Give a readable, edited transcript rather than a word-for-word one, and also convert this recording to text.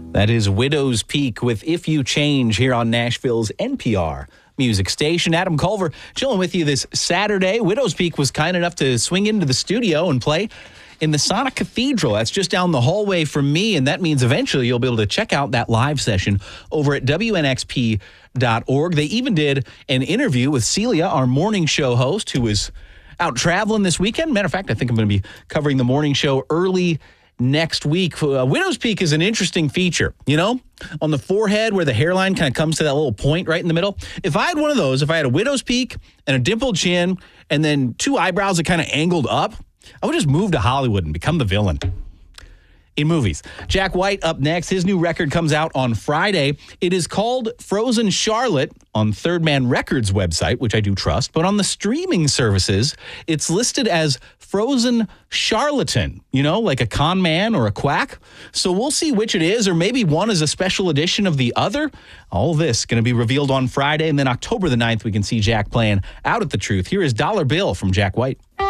That is Widow's Peak with If You Change here on Nashville's NPR music station. Adam Culver chilling with you this Saturday. Widow's Peak was kind enough to swing into the studio and play in the Sonic Cathedral. That's just down the hallway from me, and that means eventually you'll be able to check out that live session over at WNXP.org. They even did an interview with Celia, our morning show host, who is out traveling this weekend. Matter of fact, I think I'm going to be covering the morning show early next week. Widow's Peak is an interesting feature, you know, on the forehead where the hairline kind of comes to that little point right in the middle. If I had one of those, if I had a widow's peak and a dimpled chin and then two eyebrows that kind of angled up, I would just move to Hollywood and become the villain in movies. Jack White up next. His new record comes out on Friday. It is called Frozen Charlotte on Third Man Records website, which I do trust. But on the streaming services, it's listed as Frozen Charlatan, you know, like a con man or a quack. So we'll see which it is, or maybe one is a special edition of the other. All this going to be revealed on Friday. And then October the 9th, we can see Jack playing out at the Truth. Here is Dollar Bill from Jack White.